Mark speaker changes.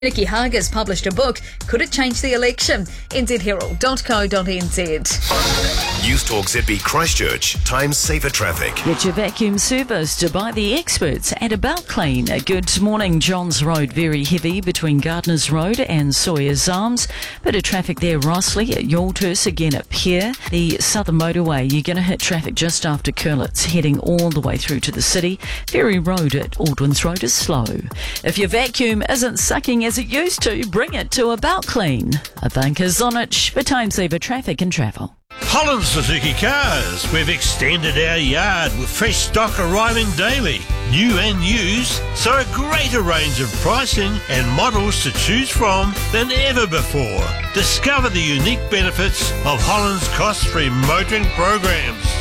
Speaker 1: Nikki Hargis published a book, Could It Change the Election? nzherald.co.nz.
Speaker 2: News Talk ZB Christchurch. Time safer traffic.
Speaker 3: Get your vacuum serviced by the experts at About Clean. Good morning, Johns Road, very heavy between Gardners Road and Sawyers Arms. Bit of traffic there, Rossley, at Yalthurst, again up here. The Southern Motorway, you're going to hit traffic just after Curlitz, heading all the way through to the city. Ferry Road at Aldwins Road is slow. If your vacuum isn't sucking as it used to, bring it to About Clean. A banker's on it for time saver traffic and travel.
Speaker 4: Holland Suzuki Cars. We've extended our yard with fresh stock arriving daily, new and used, so a greater range of pricing and models to choose from than ever before. Discover the unique benefits of Holland's cost-free motoring programs.